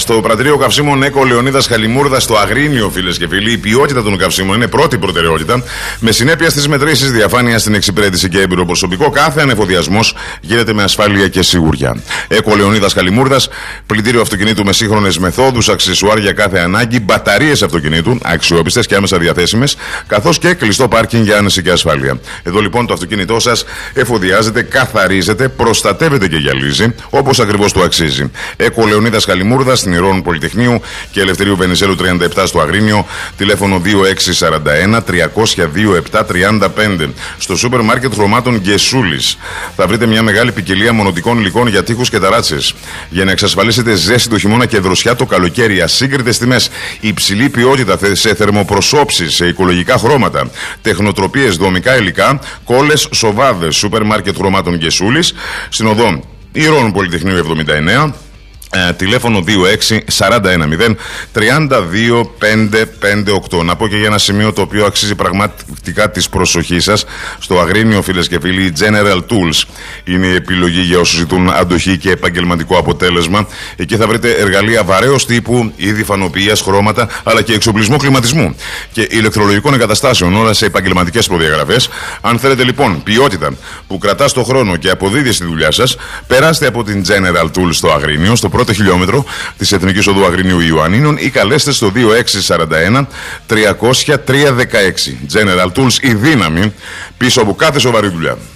Στο πρατήριο καυσίμων ΕΚΟ Λεωνίδας Χαλιμούρδας στο Αγρίνιο, φίλες και φίλοι, η ποιότητα των καυσίμων είναι πρώτη προτεραιότητα. Με συνέπεια στις μετρήσεις, διαφάνεια στην εξυπηρέτηση και έμπειρο προσωπικό, κάθε ανεφοδιασμός γίνεται με ασφάλεια και σιγουριά. ΕΚΟ Λεωνίδας Χαλιμούρδας, πλυντήριο αυτοκινήτου με σύγχρονες μεθόδους, αξεσουάρ για κάθε ανάγκη, μπαταρίες αυτοκινήτου, αξιόπιστες και άμεσα διαθέσιμες, καθώς και κλειστό πάρκινγκ για άνεση και ασφάλεια. Εδώ λοιπόν το αυτοκίνητό σας εφοδιάζεται, καθαρίζεται, προστατεύεται και γυαλίζει, όπως ακριβώς του αξίζει. ΕΚΟ Λεωνίδας Χαλιμούρδας, στην Ηρώνου Πολυτεχνείου και Ελευθερίου Βενιζέλου 37 στο Αγρίνιο, τηλέφωνο 2641 302 735. Στο σούπερ μάρκετ χρωμάτων Γκεσούλης θα βρείτε μια μεγάλη ποικιλία μονοτικών υλικών για τοίχους και ταράτσες. Για να εξασφαλίσετε ζέστη το χειμώνα και δροσιά το καλοκαίρι, ασύγκριτες τιμές, υψηλή ποιότητα σε θερμοπροσώψεις, σε οικολογικά χρώματα, τεχνοτροπίες, δομικά υλικά, κόλλες, σοβάδες. Σούπερ μάρκετ χρωμάτων Γκεσούλης, στην οδό Ηρώνου Πολυτεχνείου 79. Τηλέφωνο 2641-032-558. Να πω και για ένα σημείο το οποίο αξίζει πραγματικά της προσοχής σας. Στο Αγρίνιο, φίλες και φίλοι, General Tools είναι η επιλογή για όσους ζητούν αντοχή και επαγγελματικό αποτέλεσμα. Εκεί θα βρείτε εργαλεία βαρέως τύπου, είδη φανοποιίας, χρώματα, αλλά και εξοπλισμό κλιματισμού και ηλεκτρολογικών εγκαταστάσεων, όλα σε επαγγελματικές προδιαγραφές. Αν θέλετε λοιπόν ποιότητα που κρατά στο χρόνο και αποδίδει στη δουλειά σας, περάστε από την General Tools στο Αγρίνιο, στο πρώτο χιλιόμετρο της Εθνικής Οδού Αγρινίου Ιωαννίνων, ή καλέστε στο 2641 300 316. General Tools, η δύναμη πίσω από κάθε σοβαρή δουλειά.